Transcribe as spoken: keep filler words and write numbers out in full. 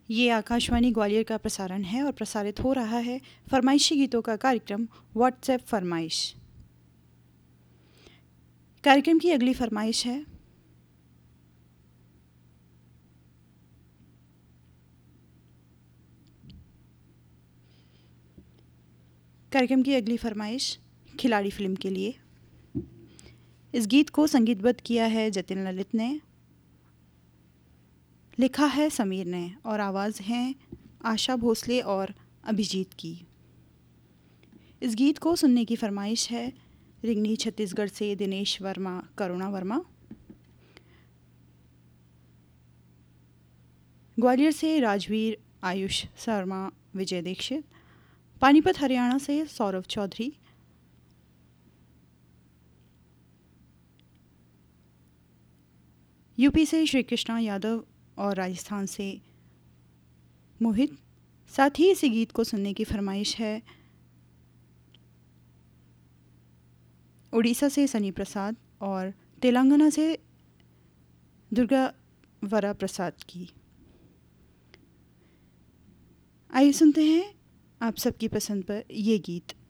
ये आकाशवाणी ग्वालियर का प्रसारण है और प्रसारित हो रहा है फरमाइशी गीतों का कार्यक्रम व्हाट्सएप फरमाइश। कार्यक्रम की अगली फरमाइश है कार्यक्रम की अगली फरमाइश खिलाड़ी फिल्म के लिए। इस गीत को संगीतबद्ध किया है जतिन ललित ने, लिखा है समीर ने और आवाज़ हैं आशा भोसले और अभिजीत की। इस गीत को सुनने की फरमाइश है रिंगनी छत्तीसगढ़ से दिनेश वर्मा, करुणा वर्मा। ग्वालियर से राजवीर, आयुष शर्मा, विजय दीक्षित। पानीपत हरियाणा से सौरभ चौधरी। यूपी से श्री कृष्णा यादव और राजस्थान से मोहित। साथ ही इसी गीत को सुनने की फरमाइश है उड़ीसा से सनी प्रसाद और तेलंगाना से दुर्गा वरा प्रसाद की। आइए सुनते हैं आप सबकी पसंद पर ये गीत।